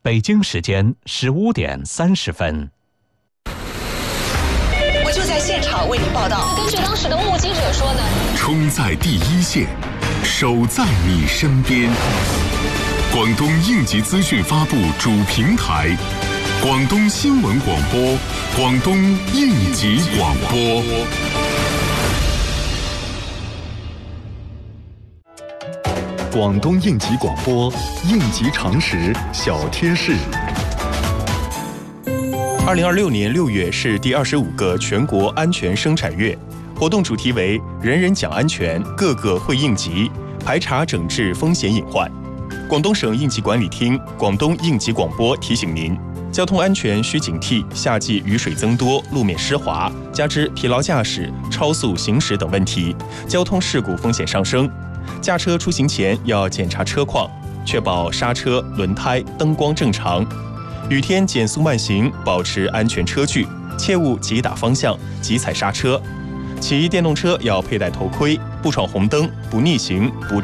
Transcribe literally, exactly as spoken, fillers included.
北京时间十五点三十分。 我就在现场为您报道。 根据当时的目击者说呢， 冲在第一线，守在你身边。广东应急资讯发布主平台，广东新闻广播，广东应急广播。 广东应急广播应急常识小贴士。 二零二六年六月是第二十五个全国安全生产月，活动主题为“人人讲安全，个个会应急，排查整治风险隐患”。广东省应急管理厅、广东应急广播提醒您：交通安全需警惕夏季雨水增多、路面湿滑，加之疲劳驾驶、超速行驶等问题，交通事故风险上升。驾车出行前要检查车况，确保刹车、轮胎、灯光正常。雨天减速慢行，保持安全车距，切勿急打方向、急踩刹车。骑电动车要佩戴头盔，不闯红灯、不逆行、不